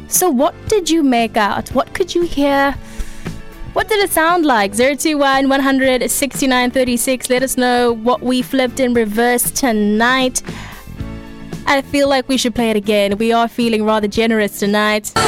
So what did you make out? What could you hear? What did it sound like? 021 100 69 36. Let us know what we flipped in reverse tonight. I feel like we should play it again. We are feeling rather generous tonight.